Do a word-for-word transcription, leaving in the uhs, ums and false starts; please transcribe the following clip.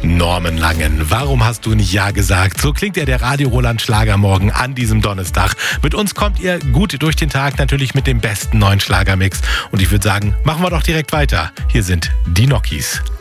Norman Langen, warum hast du nicht Ja gesagt? So klingt ja der Radio Roland Schlagermorgen an diesem Donnerstag. Mit uns kommt ihr gut durch den Tag, natürlich mit dem besten neuen Schlagermix. Und ich würde sagen, machen wir doch direkt weiter. Hier sind die Nokis.